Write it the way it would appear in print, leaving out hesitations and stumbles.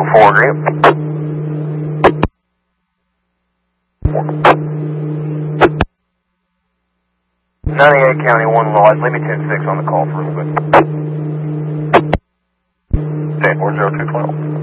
4, agree. 98 County 1 Lodge, leave me 10-6 on the call for a little bit. Okay, 40212.